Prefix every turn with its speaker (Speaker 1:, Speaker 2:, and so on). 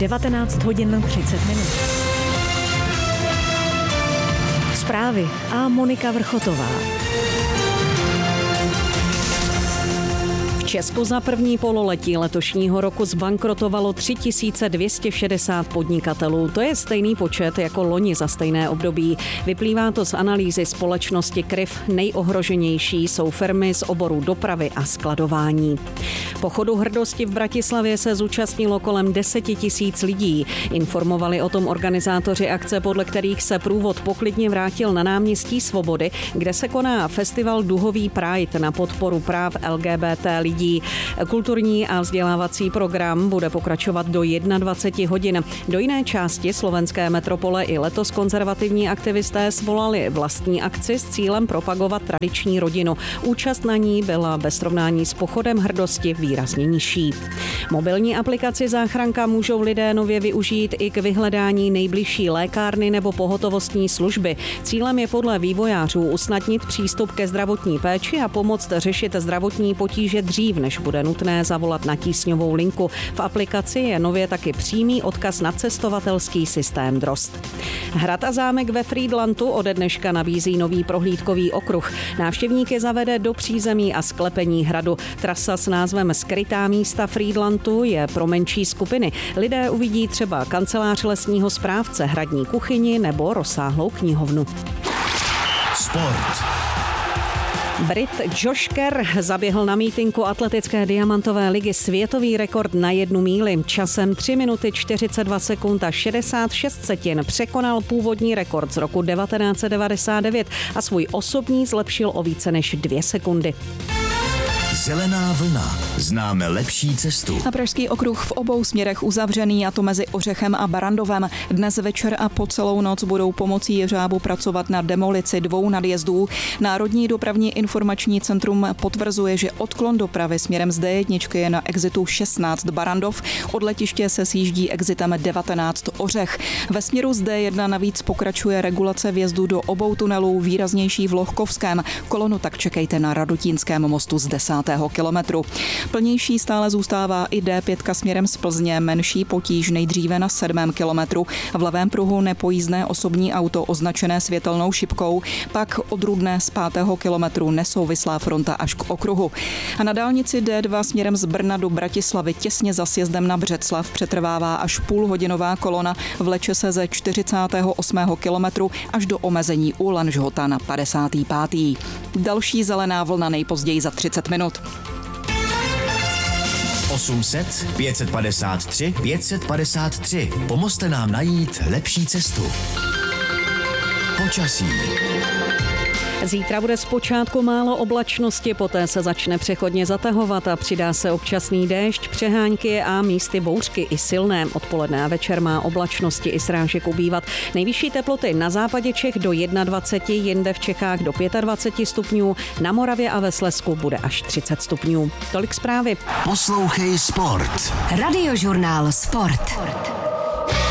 Speaker 1: 19 hodin 30 minut. Zprávy a Monika Vrchotová. V Česku za první pololetí letošního roku zbankrotovalo 3260 podnikatelů. To je stejný počet jako loni za stejné období. Vyplývá to z analýzy společnosti KRIF. Nejohroženější jsou firmy z oboru dopravy a skladování. Pochodu hrdosti v Bratislavě se zúčastnilo kolem 10 000 lidí. Informovali o tom organizátoři akce, podle kterých se průvod poklidně vrátil na náměstí Svobody, kde se koná festival Duhový Pride na podporu práv LGBT lidí. Kulturní a vzdělávací program bude pokračovat do 21 hodin. Do jiné části slovenské metropole i letos konzervativní aktivisté svolali vlastní akci s cílem propagovat tradiční rodinu. Účast na ní byla bez srovnání s pochodem hrdosti výrazně nižší. Mobilní aplikaci Záchranka můžou lidé nově využít i k vyhledání nejbližší lékárny nebo pohotovostní služby. Cílem je podle vývojářů usnadnit přístup ke zdravotní péči a pomoct řešit zdravotní potíže dřív, než bude nutné zavolat na tísňovou linku. V aplikaci je nově taky přímý odkaz na cestovatelský systém Drozd. Hrad a zámek ve Frýdlantu ode dneška nabízí nový prohlídkový okruh. Návštěvníky zavede do přízemí a sklepení hradu. Trasa s názvem Skrytá místa Frýdlantu je pro menší skupiny. Lidé uvidí třeba kancelář lesního správce, hradní kuchyni nebo rozsáhlou knihovnu.
Speaker 2: Sport.
Speaker 1: Brit Josh Kerr zaběhl na mítinku atletické diamantové ligy světový rekord na 1 míli. Časem 3 minuty 42 sekund a 66 setin překonal původní rekord z roku 1999 a svůj osobní zlepšil o více než 2 sekundy.
Speaker 2: Zelená vlna. Známe lepší cestu.
Speaker 3: Na Pražský okruh v obou směrech uzavřený, a to mezi Ořechem a Barrandovem. Dnes večer a po celou noc budou pomocí jeřábu pracovat na demolici 2 nadjezdů. Národní dopravní informační centrum potvrzuje, že odklon dopravy směrem z D1 je na exitu 16 Barrandov. Od letiště se sjíždí exitem 19 Ořech. Ve směru z D1 navíc pokračuje regulace vjezdu do obou tunelů, výraznější v Lohkovském. Kolonu tak čekejte na Radotínském mostu z 10. kilometru. Plnější stále zůstává i D5 směrem z Plzně, menší potíž nejdříve na 7. kilometru. V levém pruhu nepojízdné osobní auto označené světelnou šipkou, pak od Rudné z 5. kilometru nesouvislá fronta až k okruhu. A na dálnici D2 směrem z Brna do Bratislavy těsně za sjezdem na Břeclav přetrvává až půlhodinová kolona, vleče se ze 48. kilometru až do omezení u Lanžhota na 55. Další zelená vlna nejpozději za 30 minut.
Speaker 2: 800 553 553. Pomozte nám najít lepší cestu. Počasí.
Speaker 1: Zítra bude zpočátku málo oblačnosti, poté se začne přechodně zatahovat a přidá se občasný déšť, přehánky a místy bouřky i silné. Odpoledne a večer má oblačnosti i srážek ubývat. Nejvyšší teploty na západě Čech do 21, jinde v Čechách do 25 stupňů, na Moravě a ve Slezsku bude až 30 stupňů. Tolik zprávy.
Speaker 2: Poslouchej Sport.
Speaker 4: Radiožurnál Sport.